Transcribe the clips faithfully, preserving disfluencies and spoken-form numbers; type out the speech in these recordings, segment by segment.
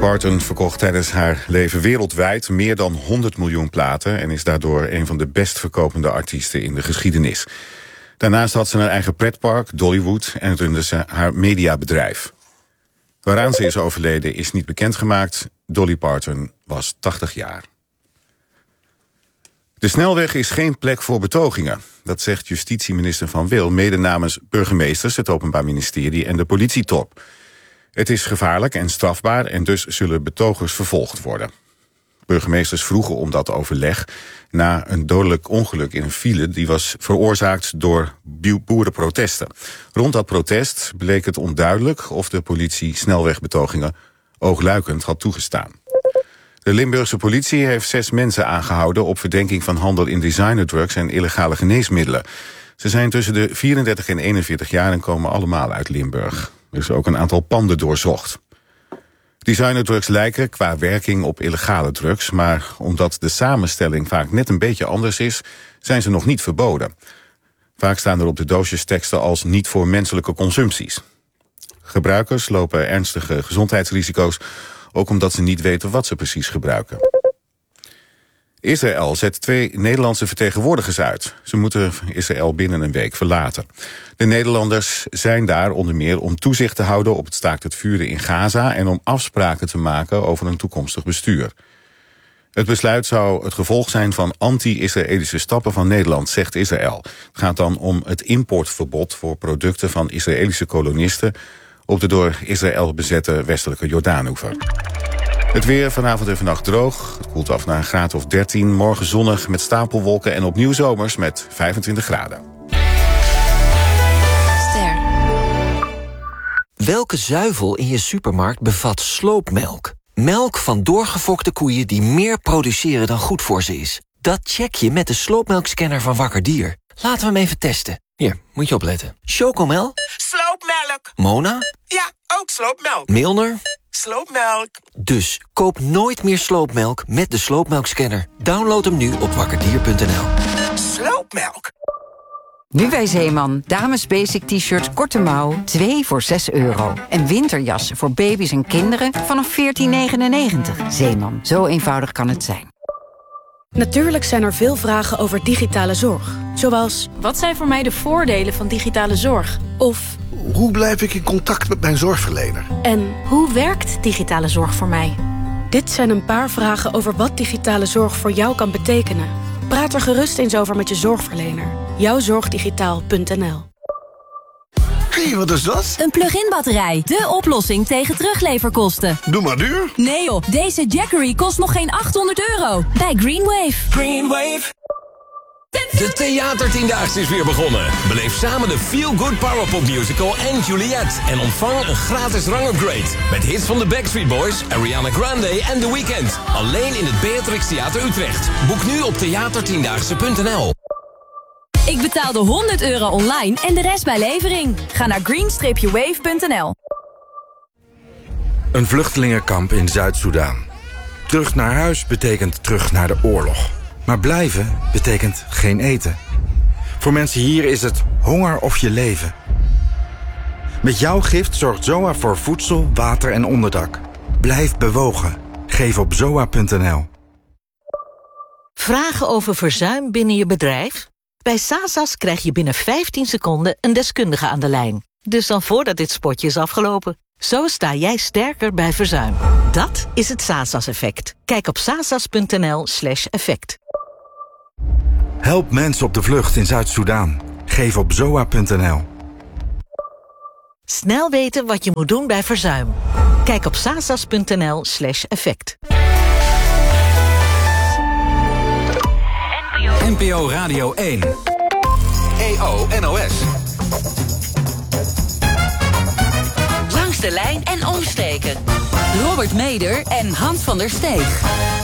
Parton verkocht tijdens haar leven wereldwijd meer dan honderd miljoen platen en is daardoor een van de best verkopende artiesten in de geschiedenis. Daarnaast had ze een eigen pretpark, Dollywood, en runde ze haar mediabedrijf. Waaraan ze is overleden is niet bekendgemaakt. Dolly Parton was tachtig jaar. De snelweg is geen plek voor betogingen. Dat zegt justitieminister Van Wil mede namens burgemeesters, het Openbaar Ministerie en de politietop. Het is gevaarlijk en strafbaar en dus zullen betogers vervolgd worden. Burgemeesters vroegen om dat overleg na een dodelijk ongeluk in een file die was veroorzaakt door boerenprotesten. Rond dat protest bleek het onduidelijk of de politie snelwegbetogingen oogluikend had toegestaan. De Limburgse politie heeft zes mensen aangehouden op verdenking van handel in designerdrugs en illegale geneesmiddelen. Ze zijn tussen de vierendertig en eenenveertig jaar en komen allemaal uit Limburg. Er is ook een aantal panden doorzocht. Designerdrugs lijken qua werking op illegale drugs, maar omdat de samenstelling vaak net een beetje anders is, zijn ze nog niet verboden. Vaak staan er op de doosjes teksten als niet voor menselijke consumpties. Gebruikers lopen ernstige gezondheidsrisico's, ook omdat ze niet weten wat ze precies gebruiken. Israël zet twee Nederlandse vertegenwoordigers uit. Ze moeten Israël binnen een week verlaten. De Nederlanders zijn daar onder meer om toezicht te houden op het staakt het vuren in Gaza en om afspraken te maken over een toekomstig bestuur. Het besluit zou het gevolg zijn van anti-Israëlische stappen van Nederland, zegt Israël. Het gaat dan om het importverbod voor producten van Israëlische kolonisten op de door Israël bezette westelijke Jordaanoever. Het weer vanavond en vannacht droog. Het koelt af naar een graad of dertien. Morgen zonnig met stapelwolken en opnieuw zomers met vijfentwintig graden. Ster. Welke zuivel in je supermarkt bevat sloopmelk? Melk van doorgefokte koeien die meer produceren dan goed voor ze is. Dat check je met de sloopmelkscanner van Wakker Dier. Laten we hem even testen. Hier, moet je opletten. Chocomel? Sloopmelk. Mona? Ja, ook sloopmelk. Milner? Sloopmelk. Dus koop nooit meer sloopmelk met de sloopmelkscanner. Download hem nu op wakkerdier punt n l. Sloopmelk. Nu bij Zeeman. Dames basic t-shirt korte mouw, twee voor zes euro. En winterjassen voor baby's en kinderen vanaf veertien negenennegentig. Zeeman, zo eenvoudig kan het zijn. Natuurlijk zijn er veel vragen over digitale zorg. Zoals, wat zijn voor mij de voordelen van digitale zorg? Of, hoe blijf ik in contact met mijn zorgverlener? En hoe werkt digitale zorg voor mij? Dit zijn een paar vragen over wat digitale zorg voor jou kan betekenen. Praat er gerust eens over met je zorgverlener. jouwzorgdigitaal punt n l. Hé, hey, wat is dat? Een plug-in batterij. De oplossing tegen terugleverkosten. Doe maar duur. Nee joh, deze Jackery kost nog geen achthonderd euro. Bij Greenwave. Greenwave. De Theatertiendaagse is weer begonnen. Beleef samen de Feel Good Powerpop Musical en Juliet. En ontvang een gratis rangupgrade. Met hits van de Backstreet Boys, Ariana Grande en The Weeknd. Alleen in het Beatrix Theater Utrecht. Boek nu op theatertiendaagse punt n l. Ik betaalde honderd euro online en de rest bij levering. Ga naar green wave punt n l. Een vluchtelingenkamp in Zuid-Soedan. Terug naar huis betekent terug naar de oorlog. Maar blijven betekent geen eten. Voor mensen hier is het honger of je leven. Met jouw gift zorgt Z O A voor voedsel, water en onderdak. Blijf bewogen. Geef op zoa punt n l. Vragen over verzuim binnen je bedrijf? Bij Sasas krijg je binnen vijftien seconden een deskundige aan de lijn. Dus dan voordat dit spotje is afgelopen. Zo sta jij sterker bij verzuim. Dat is het Sasas-effect. Kijk op sasas punt n l slash effect. Help mensen op de vlucht in Zuid-Soedan. Geef op zoa punt n l. Snel weten wat je moet doen bij verzuim. Kijk op sasas punt n l slash effect. N P O Radio één. E O N O S. Langs de lijn en omstreken. Robert Meder en Hans van der Steeg.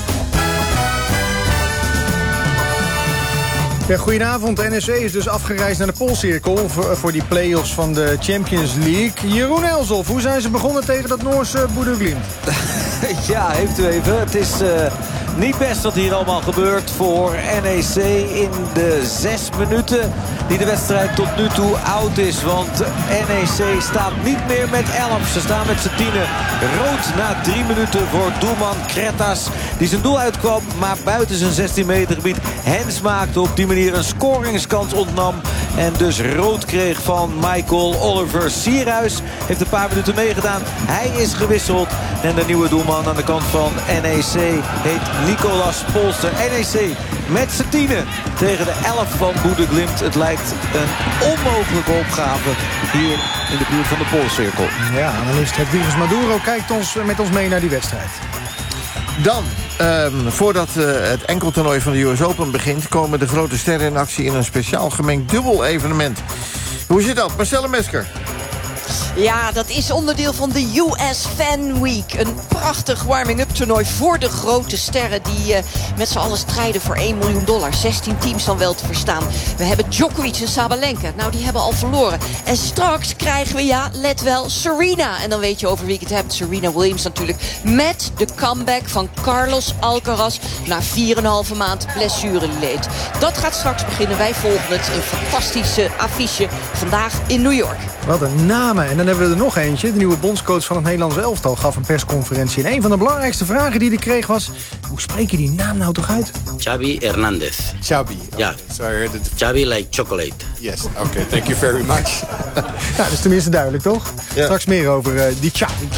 Ja, goedenavond. N E C is dus afgereisd naar de Poolcirkel voor, voor die play-offs van de Champions League. Jeroen Elsof, hoe zijn ze begonnen tegen dat Noorse Bodø/Glimt? Ja, heeft u even. Het is uh, Niet best wat hier allemaal gebeurt voor N E C in de zes minuten die de wedstrijd tot nu toe oud is. Want N E C staat niet meer met elf. Ze staan met z'n tienen. Rood na drie minuten voor doelman Kretas. Die zijn doel uitkwam, maar buiten zijn zestien meter gebied hens maakte. Op die manier een scoringskans ontnam. En dus rood kreeg van Michael Oliver. Sierhuis heeft een paar minuten meegedaan. Hij is gewisseld. En de nieuwe doelman aan de kant van N E C heet Nicolas Polster. N E C met z'n tienen tegen de elf van Boede Glimt. Het lijkt een onmogelijke opgave hier in de buurt van de Poolcirkel. Ja, analist Hedwiges Maduro kijkt ons, met ons mee naar die wedstrijd. Dan, um, voordat uh, het enkeltoernooi van de U S Open begint... komen de grote sterren in actie in een speciaal gemengd dubbel evenement. Hoe zit dat? Marcelle Mesker. Ja, dat is onderdeel van de U S Fan Week. Een prachtig warming-up toernooi voor de grote sterren... die uh, met z'n allen strijden voor één miljoen dollar. zestien teams dan wel te verstaan. We hebben Djokovic en Sabalenka. Nou, die hebben al verloren. En straks krijgen we, ja, let wel, Serena. En dan weet je over wie ik het heb. Serena Williams natuurlijk. Met de comeback van Carlos Alcaraz... na vier en een halve maand blessureleed. Dat gaat straks beginnen. Wij volgen het. Een fantastische affiche vandaag in New York. Wat een namen. En dan hebben we er nog eentje. De nieuwe bondscoach van het Nederlands elftal gaf een persconferentie. En een van de belangrijkste vragen die hij kreeg was... hoe spreek je die naam nou toch uit? Xavi Hernandez. Xavi. Ja. So I heard it. Xavi like chocolate. Yes, okay, thank you very much. Ja, dat is tenminste duidelijk, toch? Ja. Straks meer over uh, die Xavi.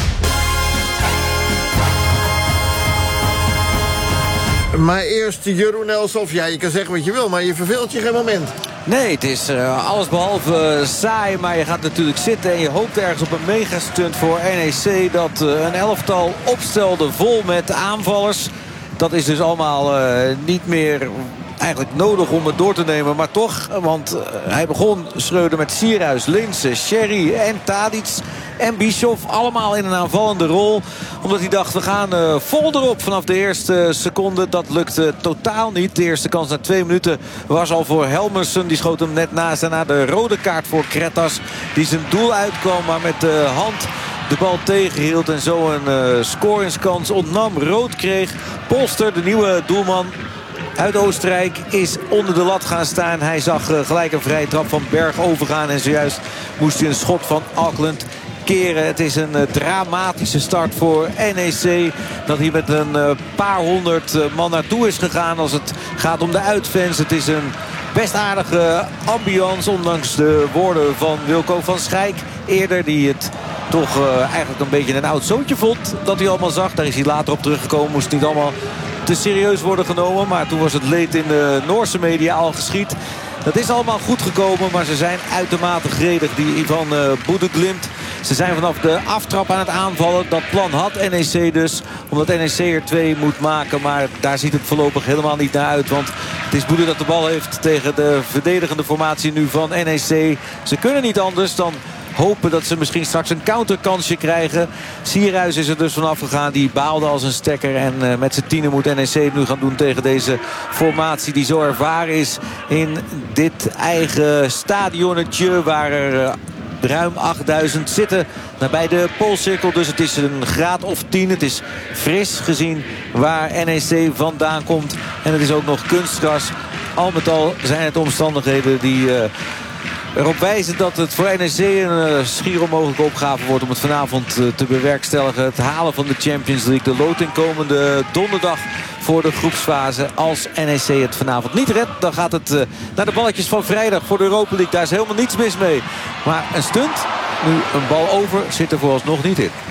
Maar eerst Jeroen Elsof. Ja, je kan zeggen wat je wil, maar je verveelt je geen moment. Nee, het is uh, allesbehalve uh, saai, maar je gaat natuurlijk zitten... en je hoopt ergens op een megastunt voor N E C... dat uh, een elftal opstelde vol met aanvallers. Dat is dus allemaal uh, niet meer eigenlijk nodig om het door te nemen. Maar toch, want uh, hij begon Schreuder met Sierhuis, Linse, Sherry en Tadic... en Bischoff, allemaal in een aanvallende rol. Omdat hij dacht, we gaan uh, vol erop vanaf de eerste seconde. Dat lukte totaal niet. De eerste kans na twee minuten was al voor Helmersen. Die schoot hem net naast. Daarna de rode kaart voor Kretas. Die zijn doel uitkwam, maar met de hand de bal tegenhield. En zo een uh, scoringskans ontnam. Rood kreeg. Polster, de nieuwe doelman uit Oostenrijk, is onder de lat gaan staan. Hij zag uh, gelijk een vrije trap van Berg overgaan. En zojuist moest hij een schot van Auckland keren. Het is een uh, dramatische start voor N E C. Dat hier met een uh, paar honderd uh, man naartoe is gegaan als het gaat om de uitfans. Het is een best aardige ambiance, ondanks de woorden van Wilco van Schijk eerder, die het toch uh, eigenlijk een beetje een oud zoontje vond dat hij allemaal zag. Daar is hij later op teruggekomen. Moest niet allemaal te serieus worden genomen. Maar toen was het leed in de Noorse media al geschied. Dat is allemaal goed gekomen, maar ze zijn uitermate gredig, die van uh, Boede Glimt. Ze zijn vanaf de aftrap aan het aanvallen. Dat plan had N E C dus, omdat N E C er twee moet maken. Maar daar ziet het voorlopig helemaal niet naar uit. Want het is Boede dat de bal heeft tegen de verdedigende formatie nu van N E C. Ze kunnen niet anders dan hopen dat ze misschien straks een counterkansje krijgen. Sierhuis is er dus vanaf gegaan. Die baalde als een stekker. En uh, met z'n tienen moet N E C het nu gaan doen tegen deze formatie die zo ervaren is in dit eigen stadionnetje waar er Uh, ruim achtduizend zitten nabij de Poolcirkel. Dus het is een graad of tien. Het is fris gezien waar N E C vandaan komt. En het is ook nog kunstgras. Al met al zijn het omstandigheden die Uh, erop wijzen dat het voor N E C een uh, schier onmogelijke opgave wordt om het vanavond uh, te bewerkstelligen. Het halen van de Champions League. De loting komende donderdag voor de groepsfase. Als N E C het vanavond niet redt, dan gaat het uh, naar de balletjes van vrijdag voor de Europa League. Daar is helemaal niets mis mee. Maar een stunt, nu een bal over, zit er vooralsnog niet in.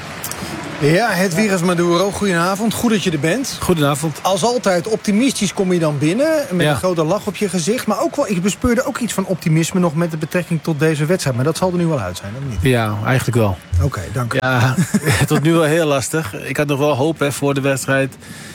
Ja, Hedwiges Maduro, goedenavond. Goed dat je er bent. Goedenavond. Als altijd optimistisch kom je dan binnen, met ja. een grote lach op je gezicht. Maar ook wel, ik bespeurde ook iets van optimisme nog met de betrekking tot deze wedstrijd. Maar dat zal er nu wel uit zijn, of niet? Ja, eigenlijk wel. Oké, okay, dank u. Ja, tot nu wel heel lastig. Ik had nog wel hoop hè, voor de wedstrijd.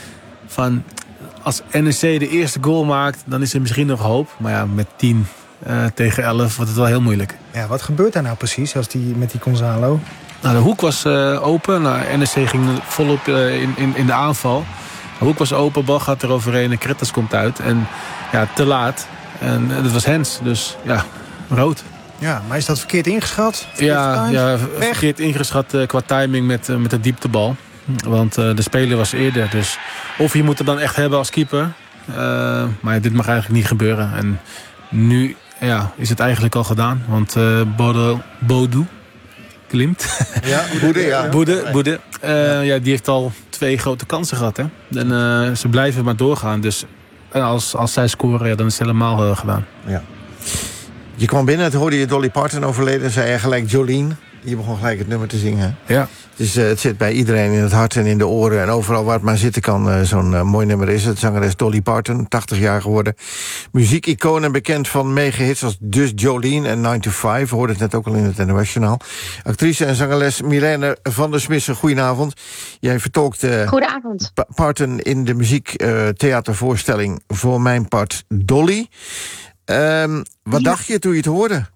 Van, als N E C de eerste goal maakt, dan is er misschien nog hoop. Maar ja, met tien uh, tegen elf wordt het wel heel moeilijk. Ja, wat gebeurt daar nou precies als die, met die Gonzalo? Nou, de hoek was uh, open. Nou, N E C ging volop uh, in, in, in de aanval. De hoek was open, bal gaat er overheen en Kretas komt uit. En ja, te laat. En uh, dat was Hens, dus ja, rood. Ja, maar is dat verkeerd ingeschat? Ja, ja, verkeerd ingeschat uh, qua timing met, uh, met de dieptebal. Want uh, de speler was eerder. Dus of je moet het dan echt hebben als keeper. Uh, maar dit mag eigenlijk niet gebeuren. En nu ja, is het eigenlijk al gedaan. Want uh, Bodo, Bodo Klimt. Ja, Boede, ja. Boede, Boede uh, ja, die heeft al twee grote kansen gehad. Hè? En uh, ze blijven maar doorgaan. Dus als, als zij scoren, ja, dan is het helemaal uh, gedaan. Ja. Je kwam binnen, het hoorde je Dolly Parton overleden. Zei je gelijk Jolene. Je begon gelijk het nummer te zingen. Ja. Dus uh, het zit bij iedereen in het hart en in de oren. En overal waar het maar zitten kan, uh, zo'n uh, mooi nummer is het. Zangeres Dolly Parton, tachtig jaar geworden. Muziekicoon en bekend van mega-hits als Dus Jolene en nine to five. We hoorden het net ook al in het N O S-journaal. Actrice en zangeres Milène van der Smissen, goedenavond. Jij vertolkt uh, Goedenavond. Pa- Parton in de muziektheatervoorstelling uh, Voor Mijn Part Dolly. Um, wat ja. dacht je toen je het hoorde?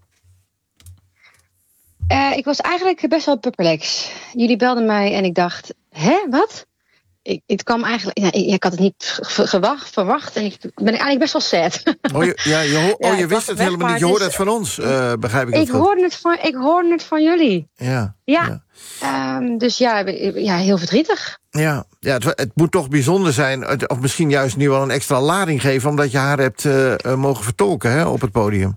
Uh, ik was eigenlijk best wel perplex. Jullie belden mij en ik dacht, hè, wat? Ik, het kwam eigenlijk, ja, ik, ik had het niet gewacht, verwacht en ik ben eigenlijk best wel sad. Oh, je, ja, je, ho- oh, je ja, wist het helemaal niet, je hoorde het van ons, uh, begrijp ik. Ik hoorde het van, ik hoorde het van jullie. Ja. Ja. ja. Um, dus ja, ja, heel verdrietig. Ja, ja het, het moet toch bijzonder zijn, of misschien juist nu wel een extra lading geven, omdat je haar hebt uh, mogen vertolken, hè, op het podium.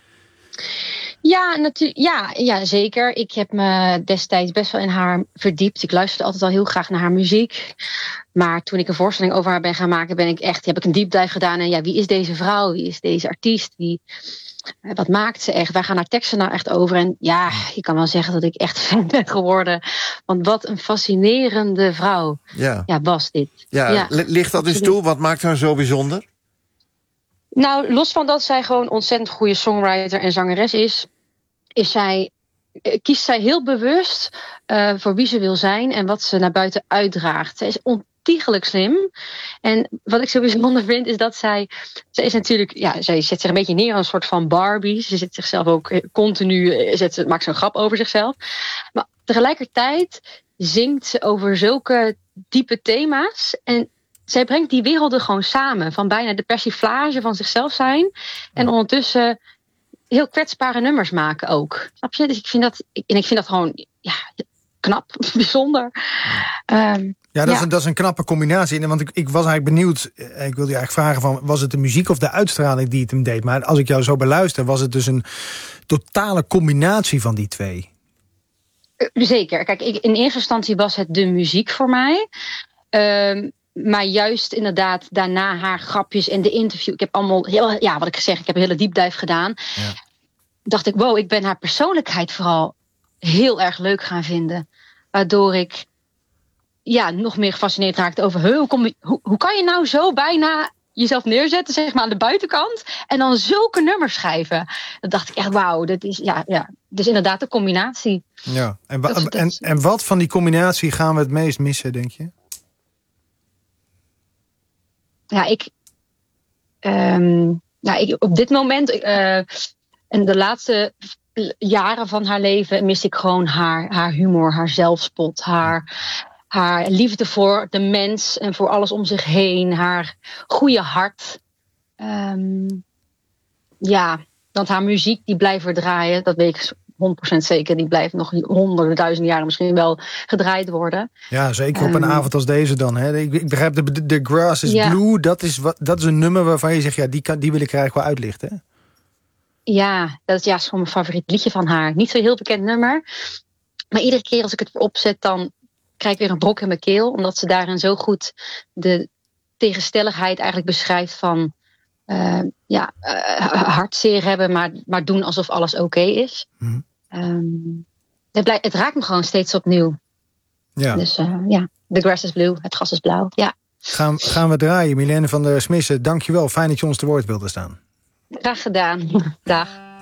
Ja, natu- ja, ja, zeker. Ik heb me destijds best wel in haar verdiept. Ik luisterde altijd al heel graag naar haar muziek. Maar toen ik een voorstelling over haar ben gaan maken, ben ik echt, heb ik een deep dive gedaan. En ja, wie is deze vrouw? Wie is deze artiest? Wie, wat maakt ze echt? Waar gaan haar teksten nou echt over? En ja, je kan wel zeggen dat ik echt fan ben geworden. Want wat een fascinerende vrouw ja. Ja, was dit. Ja, ja. Ligt dat eens toe? Wat maakt haar zo bijzonder? Nou, los van dat zij gewoon ontzettend goede songwriter en zangeres is, is zij, kiest zij heel bewust uh, voor wie ze wil zijn en wat ze naar buiten uitdraagt. Zij is ontiegelijk slim. En wat ik zo bijzonder vind is dat zij, zij is natuurlijk, ja, zij zet zich een beetje neer als een soort van Barbie. Ze zet zichzelf ook continu, zet, maakt ze een grap over zichzelf. Maar tegelijkertijd zingt ze over zulke diepe thema's en zij brengt die werelden gewoon samen. Van bijna de persiflage van zichzelf zijn. En ondertussen heel kwetsbare nummers maken ook. Snap je? Dus ik vind dat, en ik vind dat gewoon ja, knap, bijzonder. Um, ja, dat, ja. Is een, dat is een knappe combinatie. Want ik, ik was eigenlijk benieuwd, ik wilde je eigenlijk vragen van, was het de muziek of de uitstraling die het hem deed? Maar als ik jou zo beluister, was het dus een totale combinatie van die twee. Zeker. Kijk, ik, in eerste instantie was het de muziek voor mij. Um, Maar juist inderdaad daarna haar grapjes en de interview. Ik heb allemaal, heel, ja, wat ik zeg, ik heb een hele deep dive gedaan. Ja. Dacht ik, wow, ik ben haar persoonlijkheid vooral heel erg leuk gaan vinden. Waardoor ik ja, nog meer gefascineerd raakte over hoe, kom je, hoe, hoe kan je nou zo bijna jezelf neerzetten, zeg maar aan de buitenkant. En dan zulke nummers schrijven. Dan dacht ik echt, wauw, dat is ja, ja. Dus inderdaad een combinatie. Ja, en, wa- dat, en, en wat van die combinatie gaan we het meest missen, denk je? Ja, ik, um, ja, ik op dit moment uh, en de laatste jaren van haar leven mis ik gewoon haar, haar humor, haar zelfspot, haar, haar liefde voor de mens en voor alles om zich heen, haar goede hart. Um, ja, want haar muziek die blijft weer draaien, dat weet ik honderd procent zeker. Die blijft nog honderden, duizenden jaren misschien wel gedraaid worden. Ja, zeker op een um, avond als deze dan. Hè. Ik, ik begrijp, de, de Grass is ja. Blue, dat is, wat, dat is een nummer waarvan je zegt, ja, die, kan, die wil ik eigenlijk wel uitlichten. Hè? Ja, dat is ja, gewoon mijn favoriet liedje van haar. Niet zo heel bekend nummer. Maar iedere keer als ik het weer opzet, dan krijg ik weer een brok in mijn keel. Omdat ze daarin zo goed de tegenstelligheid eigenlijk beschrijft van Uh, ja, uh, hartzeer hebben, maar, maar doen alsof alles oké okay is. Mm. Um, het, blij, het raakt me gewoon steeds opnieuw. Ja. Dus uh, ja, the grass is blue, het gras is blauw. Ja. Gaan, gaan we draaien. Milène van der Smissen, dankjewel. Fijn dat je ons te woord wilde staan. Graag gedaan. Dag.